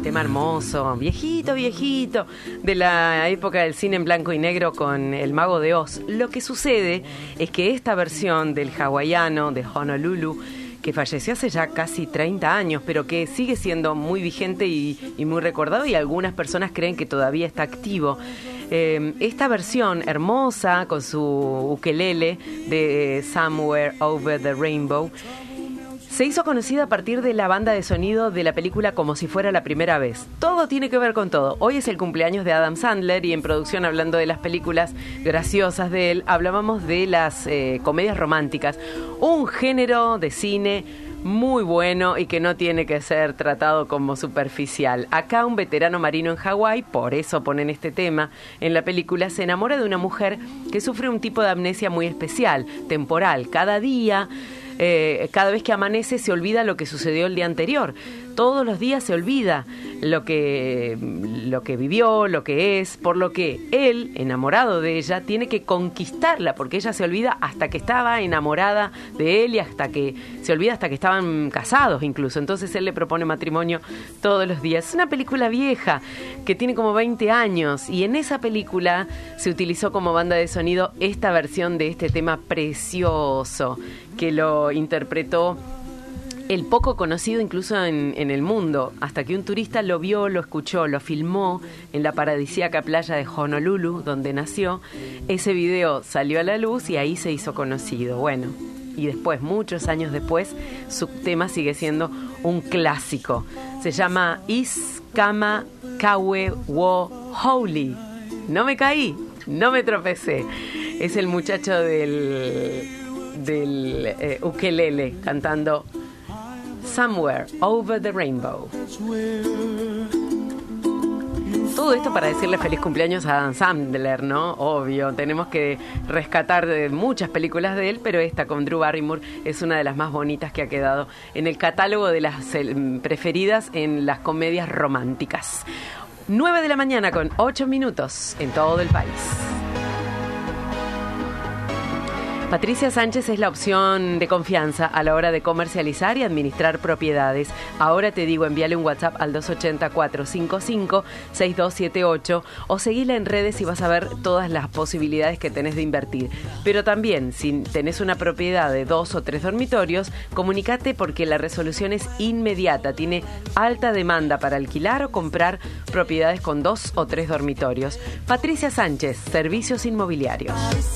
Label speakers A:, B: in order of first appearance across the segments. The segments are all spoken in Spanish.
A: tema hermoso, viejito, de la época del cine en blanco y negro con El Mago de Oz. Lo que sucede es que esta versión del hawaiano de Honolulu, que falleció hace ya casi 30 años, pero que sigue siendo muy vigente y muy recordado, y algunas personas creen que todavía está activo. Esta versión hermosa con su ukelele de Somewhere Over the Rainbow se hizo conocida a partir de la banda de sonido de la película Como si fuera la primera vez. Todo tiene que ver con todo. Hoy es el cumpleaños de Adam Sandler y en producción, hablando de las películas graciosas de él, hablábamos de las comedias románticas. Un género de cine muy bueno y que no tiene que ser tratado como superficial. Acá un veterano marino en Hawái, por eso ponen este tema en la película, se enamora de una mujer que sufre un tipo de amnesia muy especial, temporal. Cada día, cada vez que amanece, se olvida lo que sucedió el día anterior. Todos los días se olvida lo que vivió, lo que es, por lo que él, enamorado de ella, tiene que conquistarla, porque ella se olvida hasta que estaba enamorada de él y se olvida hasta que estaban casados incluso. Entonces él le propone matrimonio todos los días. Es una película vieja que tiene como 20 años y en esa película se utilizó como banda de sonido esta versión de este tema precioso que lo interpretó el poco conocido incluso en el mundo, hasta que un turista lo vio, lo escuchó, lo filmó en la paradisíaca playa de Honolulu, donde nació. Ese video salió a la luz y ahí se hizo conocido. Bueno, y después, muchos años después, su tema sigue siendo un clásico. Se llama Is Kama Kawe Wo Holy. No me caí, no me tropecé. Es el muchacho del ukelele cantando Somewhere Over the Rainbow. Todo esto para decirle feliz cumpleaños a Adam Sandler, ¿no? Obvio, tenemos que rescatar de muchas películas de él, pero esta con Drew Barrymore es una de las más bonitas que ha quedado en el catálogo de las preferidas en las comedias románticas. 9 de la mañana con 8 minutos en todo el país. Patricia Sánchez es la opción de confianza a la hora de comercializar y administrar propiedades. Ahora te digo, envíale un WhatsApp al 280-455-6278 o seguila en redes y vas a ver todas las posibilidades que tenés de invertir. Pero también, si tenés una propiedad de 2 o 3 dormitorios, comunícate porque la resolución es inmediata. Tiene alta demanda para alquilar o comprar propiedades con 2 o 3 dormitorios. Patricia Sánchez, Servicios Inmobiliarios.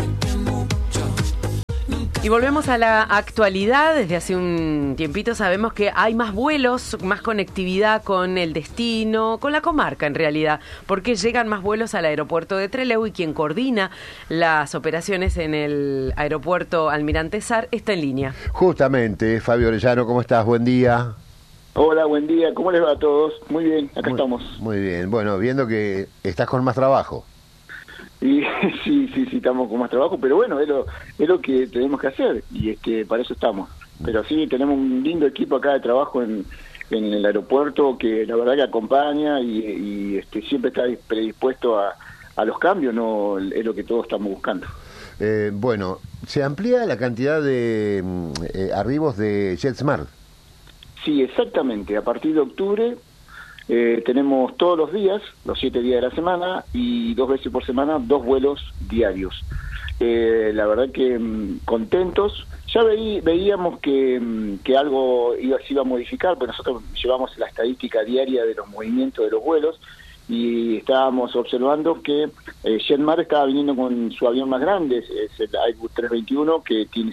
A: Y volvemos a la actualidad. Desde hace un tiempito sabemos que hay más vuelos, más conectividad con el destino, con la comarca en realidad, porque llegan más vuelos al aeropuerto de Trelew y quien coordina las operaciones en el aeropuerto Almirante Sar está en línea.
B: Justamente, Fabio Orellano, ¿cómo estás? Buen día.
C: Hola, buen día. ¿Cómo les va a todos? Muy bien, acá estamos.
B: Muy bien. Bueno, viendo que estás con más trabajo.
C: Y sí, estamos con más trabajo, pero bueno, es lo que tenemos que hacer y para eso estamos. Pero sí, tenemos un lindo equipo acá de trabajo en el aeropuerto que la verdad que acompaña y siempre está predispuesto a los cambios, no es lo que todos estamos buscando.
B: Bueno, se amplía la cantidad de arribos de JetSmart.
C: Sí, exactamente, a partir de octubre tenemos todos los días, los 7 días de la semana y 2 veces por semana, 2 vuelos diarios. La verdad que contentos. Ya veíamos que algo se iba a modificar, porque nosotros llevamos la estadística diaria de los movimientos de los vuelos y estábamos observando que JetMar estaba viniendo con su avión más grande, es el Airbus 321, que tiene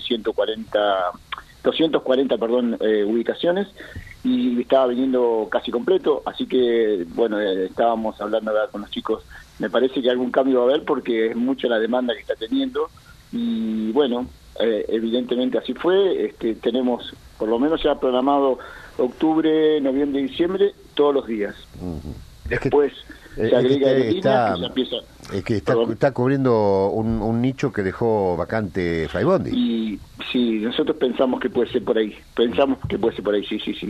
C: 240 ubicaciones, y estaba viniendo casi completo, así que bueno, estábamos hablando con los chicos, me parece que algún cambio va a haber porque es mucha la demanda que está teniendo y bueno, evidentemente así fue. Tenemos por lo menos ya programado octubre, noviembre y diciembre todos los días. Después se agrega Aerolínea y se empieza.
B: Es que está cubriendo un nicho que dejó vacante Flybondi.
C: Y sí, nosotros pensamos que puede ser por ahí. Sí.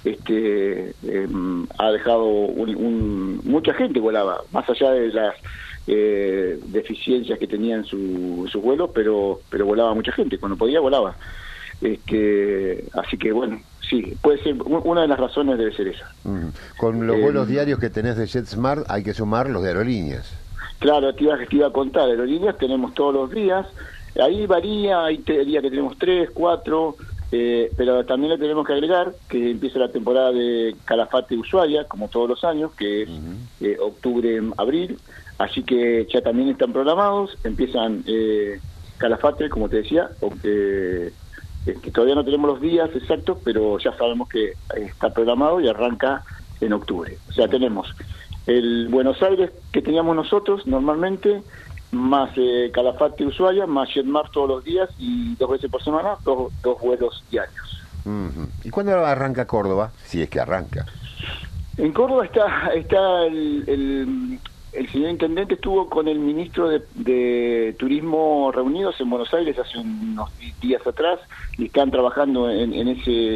C: Ha dejado mucha gente volaba, más allá de las deficiencias que tenían sus vuelos, pero volaba mucha gente. Cuando podía volaba. Así que bueno, sí, puede ser, una de las razones debe ser esa.
B: Con los vuelos diarios que tenés de JetSmart hay que sumar los de aerolíneas.
C: Claro, te iba a contar, aerolíneas tenemos todos los días, ahí varía, hay días que tenemos 3, 4, pero también le tenemos que agregar que empieza la temporada de Calafate Ushuaia, como todos los años, que es octubre, abril, así que ya también están programados, empiezan Calafate, como te decía, que todavía no tenemos los días exactos, pero ya sabemos que está programado y arranca en octubre. O sea, tenemos el Buenos Aires que teníamos nosotros normalmente, más Calafate Ushuaia, más JetSmart todos los días y 2 veces por semana, dos vuelos diarios.
B: ¿Y cuándo arranca Córdoba? Si es que arranca.
C: En Córdoba está el señor intendente estuvo con el ministro de Turismo reunidos en Buenos Aires hace unos días atrás y están trabajando en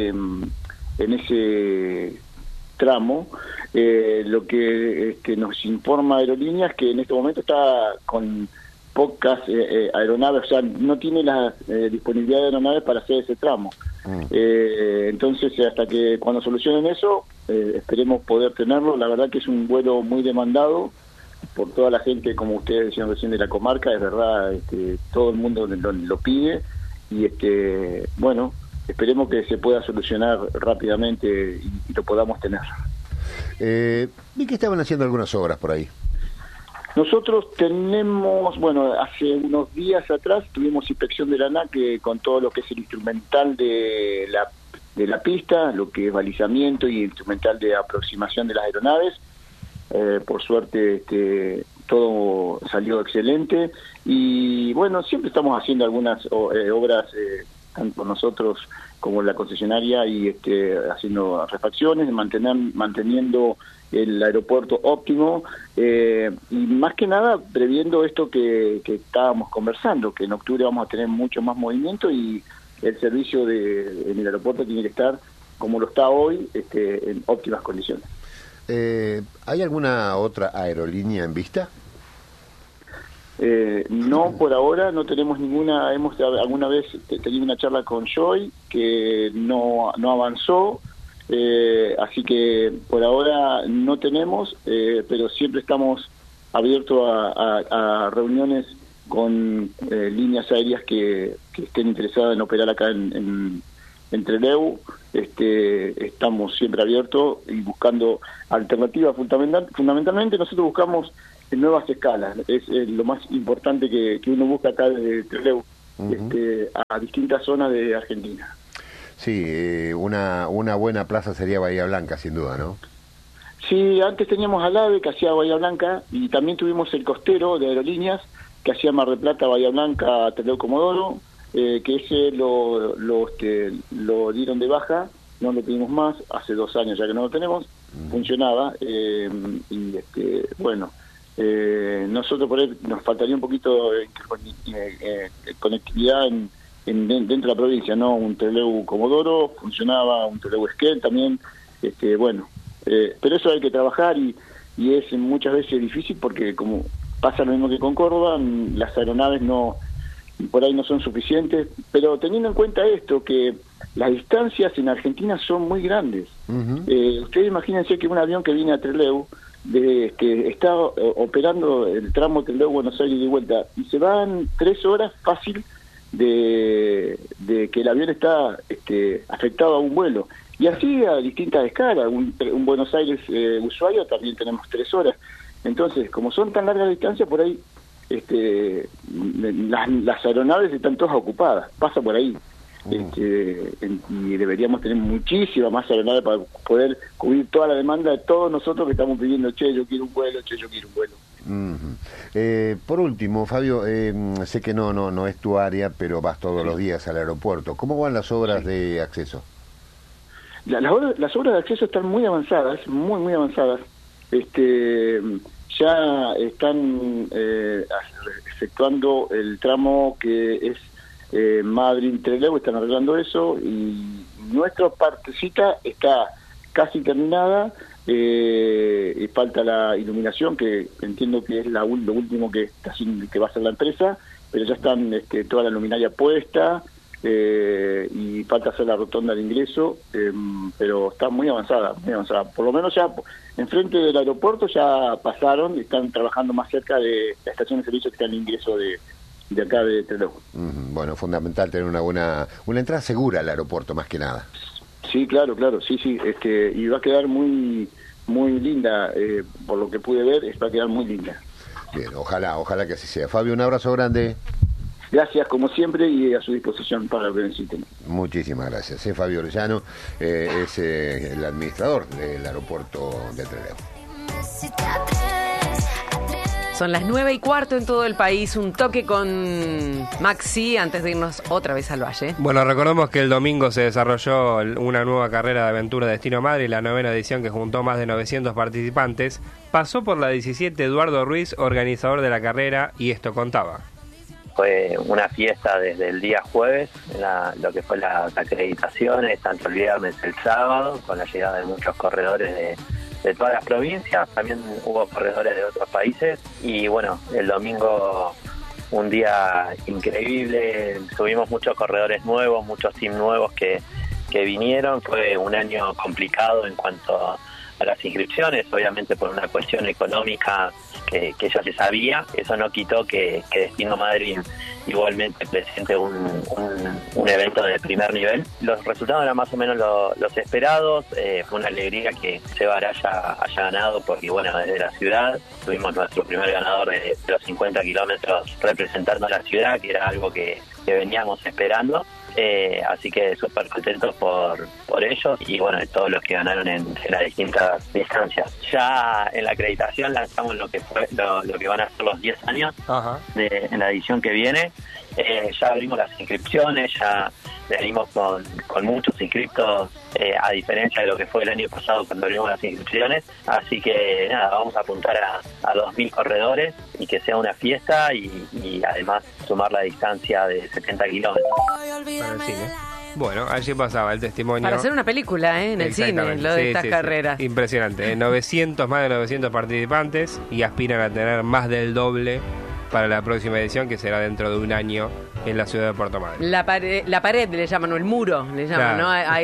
C: ese tramo. Lo que nos informa Aerolíneas que en este momento está con pocas aeronaves, o sea, no tiene la disponibilidad de aeronaves para hacer ese tramo. Entonces, hasta que cuando solucionen eso, esperemos poder tenerlo. La verdad que es un vuelo muy demandado por toda la gente, como ustedes decían recién, de la comarca. Es verdad, todo el mundo lo pide y bueno, esperemos que se pueda solucionar rápidamente y lo podamos tener.
B: Vi que estaban haciendo algunas obras por ahí.
C: Nosotros tenemos, bueno, hace unos días atrás tuvimos inspección de la ANAC con todo lo que es el instrumental de la pista, lo que es balizamiento y instrumental de aproximación de las aeronaves. Por suerte todo salió excelente y bueno, siempre estamos haciendo algunas obras, tanto nosotros como la concesionaria, y haciendo refacciones, manteniendo el aeropuerto óptimo, y más que nada previendo esto que estábamos conversando, que en octubre vamos a tener mucho más movimiento y el servicio en el aeropuerto tiene que estar como lo está hoy, en óptimas condiciones.
B: ¿Hay alguna otra aerolínea en vista?
C: No, por ahora no tenemos ninguna. Hemos alguna vez tenido una charla con Joy que no avanzó, así que por ahora no tenemos, pero siempre estamos abiertos a reuniones con líneas aéreas que estén interesadas en operar acá en Trelew. Estamos siempre abiertos y buscando alternativas. Fundamentalmente nosotros buscamos nuevas escalas, es lo más importante que uno busca acá desde Trelew, a distintas zonas de Argentina.
B: Sí, una buena plaza sería Bahía Blanca, sin duda, ¿no?
C: Sí, antes teníamos al AVE que hacía Bahía Blanca y también tuvimos el costero de Aerolíneas que hacía Mar del Plata, Bahía Blanca, Trelew, Comodoro, que ese lo dieron de baja, no lo tuvimos más, hace 2 años ya que no lo tenemos, funcionaba, y bueno, nosotros por ahí nos faltaría un poquito de conectividad dentro de la provincia, ¿no? Un Trelew Comodoro funcionaba, un Trelew Esquel también, bueno, pero eso hay que trabajar y es muchas veces difícil porque como pasa lo mismo que con Córdoba, las aeronaves por ahí no son suficientes, pero teniendo en cuenta esto, que las distancias en Argentina son muy grandes. Ustedes imagínense que un avión que viene a Trelew, que está operando el tramo Trelew-Buenos Aires y de vuelta, y se van 3 horas fácil de que el avión está afectado a un vuelo. Y así a distintas escalas, un Buenos Aires-Ushuaia también tenemos 3 horas. Entonces, como son tan largas distancias, por ahí las aeronaves están todas ocupadas, pasa por ahí. Y deberíamos tener muchísima más aeronaves para poder cubrir toda la demanda de todos nosotros que estamos pidiendo, yo quiero un vuelo, yo quiero un vuelo.
B: Por último, Fabio, sé que no es tu área, pero vas todos los días al aeropuerto. ¿Cómo van las obras de acceso?
C: Las obras de acceso están muy avanzadas, muy avanzadas. Ya están efectuando el tramo que es Madrid-Trelew, están arreglando eso y nuestra partecita está casi terminada, y falta la iluminación, que entiendo que es lo último que va a hacer la empresa, pero ya están toda la luminaria puesta, y falta hacer la rotonda de ingreso, pero está muy avanzada, por lo menos ya enfrente del aeropuerto ya pasaron y están trabajando más cerca de la estación de servicio que está en el ingreso de acá de Trelew.
B: Bueno, fundamental tener una entrada segura al aeropuerto, más que nada.
C: Sí, claro, sí, y va a quedar muy linda, por lo que pude ver, va a quedar muy linda.
B: Bien, ojalá que así sea. Fabio, un abrazo grande.
C: Gracias, como siempre, y a su disposición para lo que necesiten.
B: Muchísimas gracias. Fabio Orellano es el administrador del aeropuerto de Trelew.
A: Son las 9:15 en todo el país. Un toque con Maxi antes de irnos otra vez al Valle.
D: Bueno, recordemos que el domingo se desarrolló una nueva carrera de aventura Destino Madrid, la 9ª edición que juntó más de 900 participantes. Pasó por la 17 Eduardo Ruiz, organizador de la carrera, y esto contaba.
E: Fue una fiesta desde el día jueves, lo que fue las acreditaciones, tanto el viernes, el sábado, con la llegada de muchos corredores de todas las provincias. También hubo corredores de otros países y bueno, el domingo un día increíble, tuvimos muchos corredores nuevos, muchos teams nuevos que vinieron. Fue un año complicado en cuanto a las inscripciones, obviamente por una cuestión económica que ya se sabía. Eso no quitó que Destino Madrid igualmente presente un evento de primer nivel. Los resultados eran más o menos los esperados. Fue una alegría que Seba Araya haya ganado, porque bueno, desde la ciudad tuvimos nuestro primer ganador de los 50 kilómetros representando a la ciudad, que era algo que veníamos esperando. Así que súper contentos por ellos y bueno, de todos los que ganaron en las distintas distancias. Ya en la acreditación lanzamos lo que van a ser los 10 años en la edición que viene. Ya abrimos las inscripciones, ya venimos con muchos inscriptos, a diferencia de lo que fue el año pasado cuando abrimos las inscripciones. Así que nada, vamos a apuntar a 2.000 corredores y que sea una fiesta y además sumar la distancia de 70 kilómetros.
D: Para el cine. Bueno, allí pasaba el testimonio.
A: Para hacer una película, en el cine, lo de estas carreras.
D: Sí. Impresionante. Más de 900 participantes y aspiran a tener más del doble para la próxima edición, que será dentro de un año en la ciudad de Puerto Madryn.
A: La pared le llaman, o el muro le llaman, claro, ¿no? A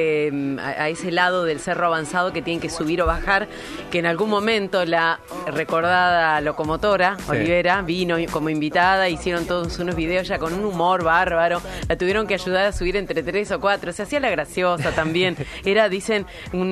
A: ese lado del Cerro Avanzado que tienen que subir o bajar, que en algún momento la recordada locomotora, sí, Olivera, vino como invitada, hicieron todos unos videos ya con un humor bárbaro, la tuvieron que ayudar a subir entre 3 o 4, se hacía la graciosa también, era, dicen,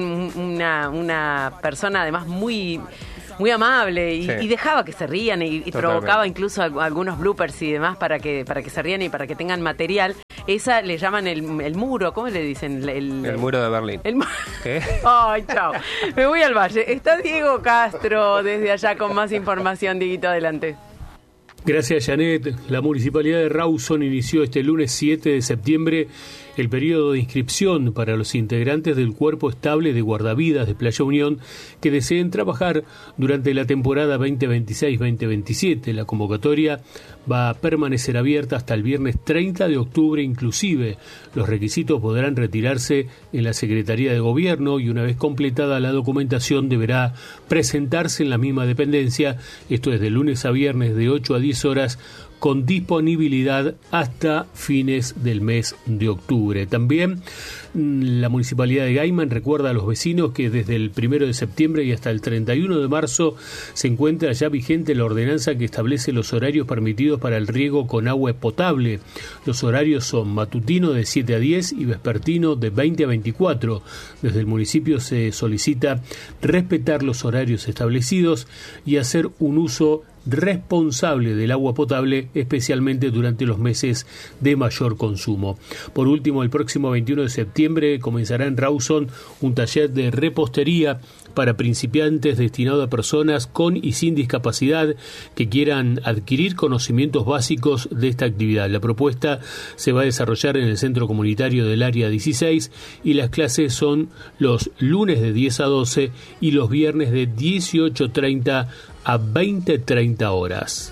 A: una persona además muy amable sí, y dejaba que se rían y provocaba incluso algunos bloopers y demás para que se rían y para que tengan material. Esa le llaman el muro, ¿cómo le dicen?
D: El muro de Berlín. ¿Qué?
A: Ay, chao. Me voy al Valle. Está Diego Castro desde allá con más información. Dieguito, adelante.
F: Gracias, Janet. La Municipalidad de Rawson inició este lunes 7 de septiembre el periodo de inscripción para los integrantes del Cuerpo Estable de Guardavidas de Playa Unión que deseen trabajar durante la temporada 2026-2027. La convocatoria va a permanecer abierta hasta el viernes 30 de octubre inclusive. Los requisitos podrán retirarse en la Secretaría de Gobierno y una vez completada la documentación deberá presentarse en la misma dependencia. Esto es de lunes a viernes de 8 a 10 horas con disponibilidad hasta fines del mes de octubre. También la Municipalidad de Gaiman recuerda a los vecinos que desde el 1 de septiembre y hasta el 31 de marzo se encuentra ya vigente la ordenanza que establece los horarios permitidos para el riego con agua potable. Los horarios son matutino de 7 a 10 y vespertino de 20 a 24. Desde el municipio se solicita respetar los horarios establecidos y hacer un uso responsable del agua potable, especialmente durante los meses de mayor consumo. Por último, el próximo 21 de septiembre comenzará en Rawson un taller de repostería para principiantes destinado a personas con y sin discapacidad que quieran adquirir conocimientos básicos de esta actividad. La propuesta se va a desarrollar en el Centro Comunitario del Área 16 y las clases son los lunes de 10 a 12 y los viernes de 18:30 a 20:30 horas.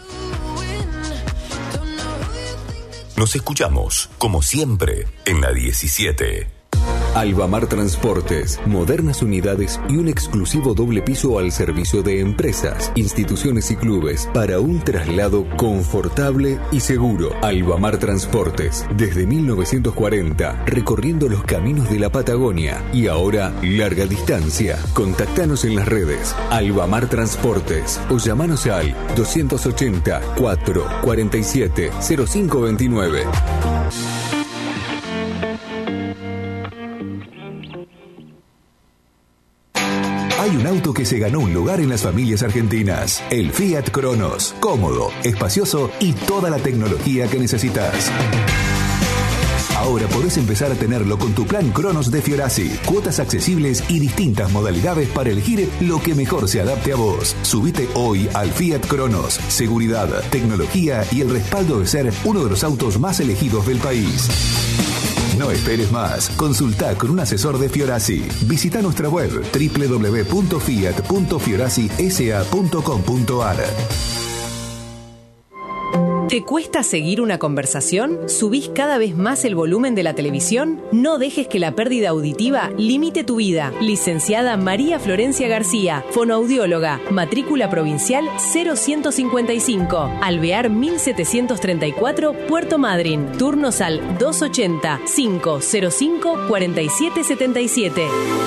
G: Nos escuchamos, como siempre, en la 17. Albamar Transportes, modernas unidades y un exclusivo doble piso al servicio de empresas, instituciones y clubes para un traslado confortable y seguro. Albamar Transportes, desde 1940, recorriendo los caminos de la Patagonia y ahora larga distancia. Contactanos en las redes Albamar Transportes o llamanos al 280 447 0529.
H: Hay un auto que se ganó un lugar en las familias argentinas. El Fiat Cronos. Cómodo, espacioso y toda la tecnología que necesitas. Ahora podés empezar a tenerlo con tu plan Cronos de Fiorasi. Cuotas accesibles y distintas modalidades para elegir lo que mejor se adapte a vos. Subite hoy al Fiat Cronos. Seguridad, tecnología y el respaldo de ser uno de los autos más elegidos del país. No esperes más. Consultá con un asesor de Fiorasi. Visita nuestra web www.fiat.fiorasisa.com.ar.
I: ¿Te cuesta seguir una conversación? ¿Subís cada vez más el volumen de la televisión? No dejes que la pérdida auditiva limite tu vida. Licenciada María Florencia García, fonoaudióloga, matrícula provincial 0155, Alvear 1734, Puerto Madryn. Turnos al 280-505-4777.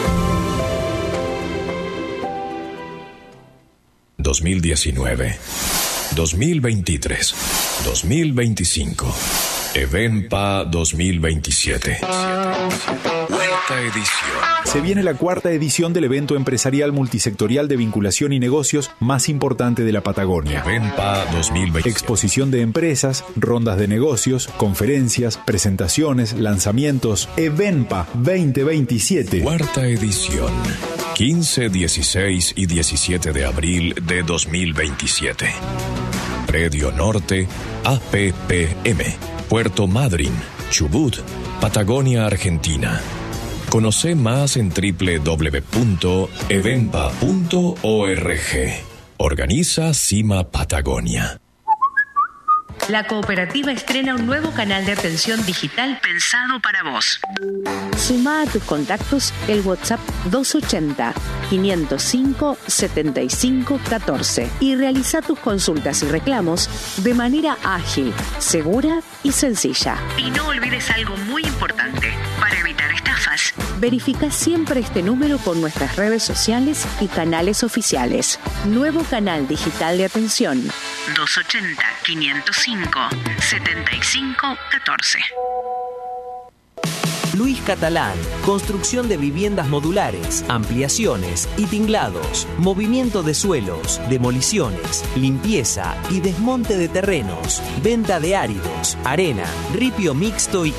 J: 2019, 2023, 2025, Evenpa 2027. Cuarta edición.
K: Se viene la cuarta edición del evento empresarial multisectorial de vinculación y negocios más importante de la Patagonia.
J: Evenpa 2027.
K: Exposición de empresas, rondas de negocios, conferencias, presentaciones, lanzamientos. Evenpa 2027.
J: Cuarta edición. 15, 16 y 17 de abril de 2027. Predio Norte, APPM, Puerto Madryn, Chubut, Patagonia, Argentina. Conoce más en www.evenpa.org. Organiza Cima Patagonia.
L: La cooperativa estrena un nuevo canal de atención digital pensado para vos. Suma a tus contactos el WhatsApp 280-505-7514 y realiza tus consultas y reclamos de manera ágil, segura y sencilla. Y no olvides algo muy importante para evitar estafas. Verifica siempre este número con nuestras redes sociales y canales oficiales. Nuevo canal digital de atención 280-505-7514.
M: Luis Catalán, construcción de viviendas modulares, ampliaciones y tinglados, movimiento de suelos, demoliciones, limpieza y desmonte de terrenos, venta de áridos, arena, ripio mixto y